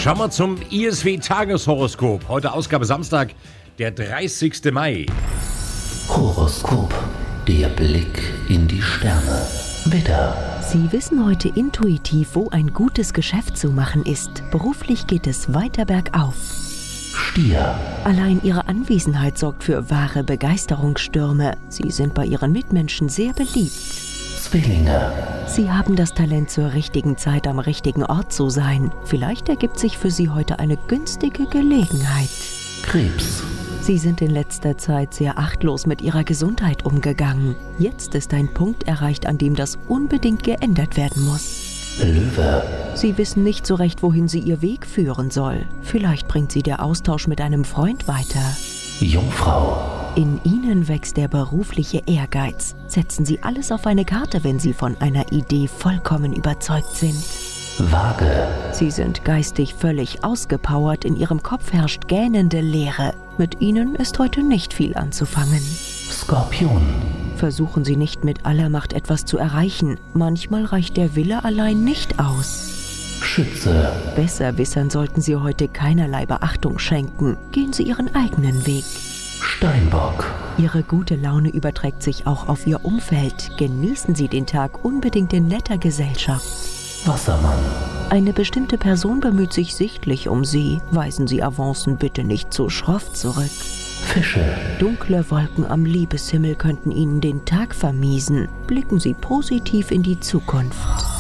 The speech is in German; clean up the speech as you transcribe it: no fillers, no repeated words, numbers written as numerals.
Schauen wir zum ISW-Tageshoroskop. Heute Ausgabe Samstag, der 30. Mai. Horoskop, der Blick in die Sterne. Widder, Sie wissen heute intuitiv, wo ein gutes Geschäft zu machen ist. Beruflich geht es weiter bergauf. Stier, Allein Ihre Anwesenheit sorgt für wahre Begeisterungsstürme. Sie sind bei Ihren Mitmenschen sehr beliebt. Zwillinge, Sie haben das Talent, zur richtigen Zeit am richtigen Ort zu sein. Vielleicht ergibt sich für Sie heute eine günstige Gelegenheit. Krebs, Sie sind in letzter Zeit sehr achtlos mit Ihrer Gesundheit umgegangen. Jetzt ist ein Punkt erreicht, an dem das unbedingt geändert werden muss. Löwe, Sie wissen nicht so recht, wohin Sie Ihr Weg führen soll. Vielleicht bringt Sie der Austausch mit einem Freund weiter. Jungfrau, In Ihnen wächst der berufliche Ehrgeiz. Setzen Sie alles auf eine Karte, wenn Sie von einer Idee vollkommen überzeugt sind. Waage, Sie sind geistig völlig ausgepowert, in Ihrem Kopf herrscht gähnende Leere. Mit Ihnen ist heute nicht viel anzufangen. Skorpion, Versuchen Sie nicht mit aller Macht etwas zu erreichen. Manchmal reicht der Wille allein nicht aus. Schütze, Besserwissern sollten Sie heute keinerlei Beachtung schenken. Gehen Sie Ihren eigenen Weg. Steinbock, Ihre gute Laune überträgt sich auch auf Ihr Umfeld. Genießen Sie den Tag unbedingt in netter Gesellschaft. Wassermann, Eine bestimmte Person bemüht sich sichtlich um Sie. Weisen Sie Avancen bitte nicht zu schroff zurück. Fische, Dunkle Wolken am Liebeshimmel könnten Ihnen den Tag vermiesen. Blicken Sie positiv in die Zukunft.